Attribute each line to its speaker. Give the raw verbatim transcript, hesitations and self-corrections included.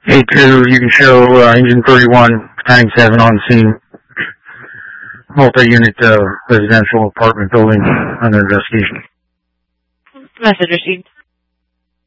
Speaker 1: Hey, two, you can show uh, engine thirty-one, nine seven on scene. Multi-unit uh, residential apartment building under investigation.
Speaker 2: Message received.